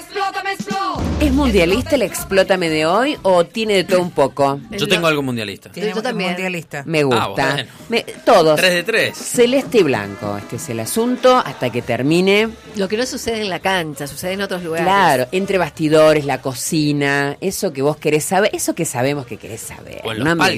¿Es mundialista el Explótame de hoy o tiene de todo un poco? Yo tengo algo mundialista. Yo también. Mundialista. Me gusta. Bueno. Todos. 3 de 3. Celeste y blanco. Este es el asunto hasta que termine. Lo que no sucede en la cancha, sucede en otros lugares. Claro, entre bastidores, la cocina, eso que vos querés saber, eso que sabemos que querés saber. O en los No me palcos.